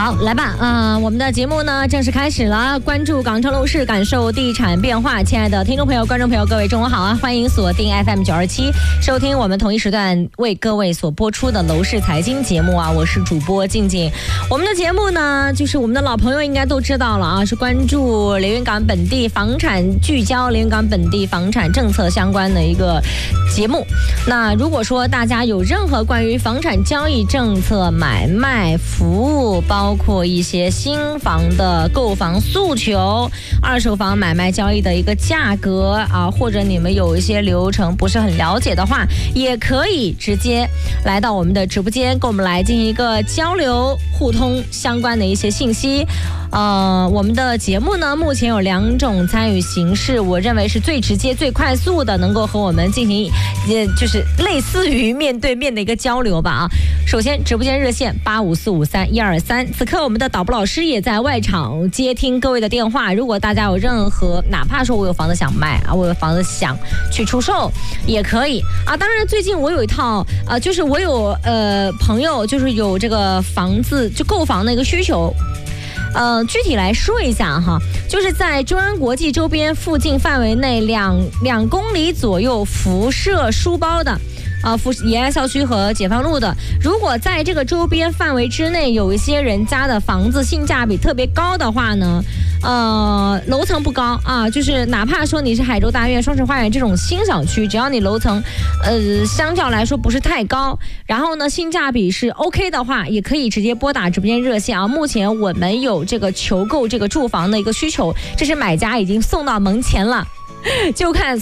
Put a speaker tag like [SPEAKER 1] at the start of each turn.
[SPEAKER 1] 好，来吧，我们的节目呢正式开始了，关注港城楼市，感受地产变化。亲爱的听众朋友、观众朋友，各位中午好啊！欢迎锁定 FM 927，收听我们同一时段为各位所播出的楼市财经节目啊！我是主播静静。我们的节目呢，就是我们的老朋友应该都知道了啊，是关注连云港本地房产聚焦连云港本地房产政策相关的一个节目。那如果说大家有任何关于房产交易政策、买卖服务，包括一些新房的购房诉求、二手房买卖交易的一个价格啊，或者你们有一些流程不是很了解的话，也可以直接来到我们的直播间，跟我们来进行一个交流互通相关的一些信息。我们的节目呢，目前有2种参与形式，我认为是最直接、最快速的，能够和我们进行，就是类似于面对面的一个交流吧啊。首先，直播间热线85453-123，此刻我们的导播老师也在外场接听各位的电话。如果大家有任何，哪怕说我有房子想卖啊，我有房子想去出售，也可以啊。当然，最近我有一套就是我有朋友就是有这个房子就购房的一个需求。具体来说一下哈，就是在中安国际周边附近范围内2公里左右辐射书包的。延安校区和解放路的，如果在这个周边范围之内有一些人家的房子性价比特别高的话呢，楼层不高啊，就是哪怕说你是海州大院、双城花园这种新小区，只要你楼层相较来说不是太高，然后呢性价比是 OK 的话，也可以直接拨打直播间热线啊。目前我们有这个求购这个住房的一个需求，这是买家已经送到门前了。就看